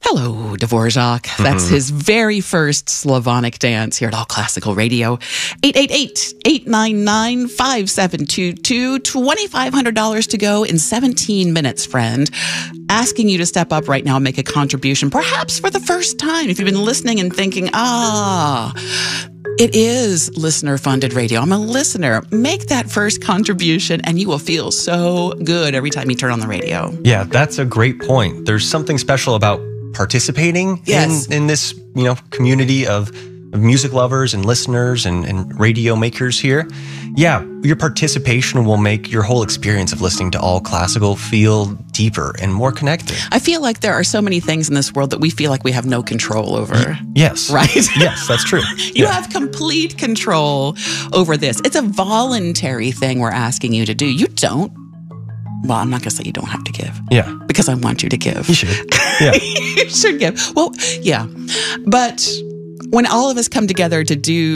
Hello, Dvorak. That's his very first Slavonic dance here at All Classical Radio. 888-899-5722. $2,500 to go in 17 minutes, friend. Asking you to step up right now and make a contribution, perhaps for the first time. If you've been listening and thinking, it is listener-funded radio. I'm a listener. Make that first contribution, and you will feel so good every time you turn on the radio. Yeah, that's a great point. There's something special about participating in this, community of music lovers and listeners and radio makers here. Yeah, your participation will make your whole experience of listening to All Classical feel deeper and more connected. I feel like there are so many things in this world that we feel like we have no control over. Yes. Right? Yes, that's true. You have complete control over this. It's a voluntary thing we're asking you to do. You don't. Well, I'm not going to say you don't have to give. Yeah. Because I want you to give. You should. Yeah. You should give. Well, yeah. But when all of us come together to do